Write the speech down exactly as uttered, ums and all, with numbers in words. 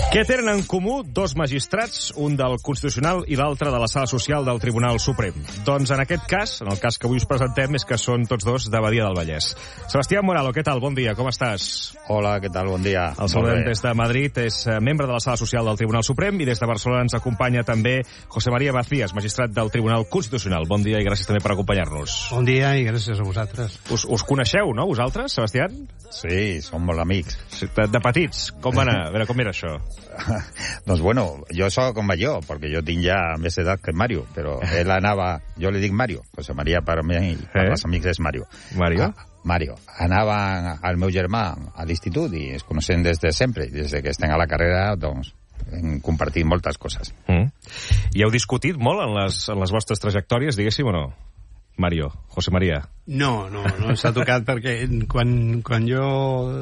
Què tenen en comú dos magistrats, un del Constitucional i l'altre de la Sala Social del Tribunal Suprem? Doncs en aquest cas, en el cas que avui us presentem, és que són tots dos de Badia del Vallès. Sebastián Moralo, què tal? Bon dia, com estàs? Hola, què tal? Bon dia. El saludem des de Madrid, és membre de la Sala Social del Tribunal Suprem, i des de Barcelona ens acompanya també José María Macías, magistrat del Tribunal Constitucional. Bon dia i gràcies també per acompanyar-nos. Bon dia i gràcies a vosaltres. Us, us coneixeu, no, vosaltres, Sebastián? Sí, som molt amics. De, de petits, com va anar? A veure, com era això? Doncs bueno, jo sóc com jo, perquè jo tinc ja més edat que Mario, però ell anava, jo li dic Mario, José María per mi, per eh? els amics és Mario. Mario? Ah, Mario. Anava al meu germà a l'institut i es coneixen des de sempre, des de que estem a la carrera, doncs hem compartit moltes coses. Mm. I heu discutit molt en les, en les vostres trajectòries, diguéssim, o no? Mario, José María. No, no, no s'ha tocat perquè quan, quan jo